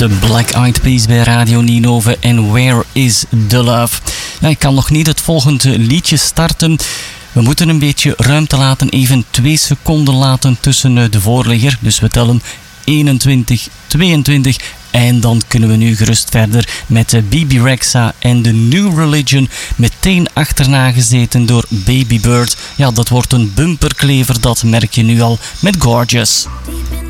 De Black Eyed Peas bij Radio Ninove en Where is the Love? Ik kan nog niet het volgende liedje starten. We moeten een beetje ruimte laten, even 2 seconden laten tussen de voorligger. Dus we tellen 21, 22 en dan kunnen we nu gerust verder met Bebe Rexha en The New Religion. Meteen achterna gezeten door Baby Bird. Ja, dat wordt een bumperklever, dat merk je nu al met Gorgeous.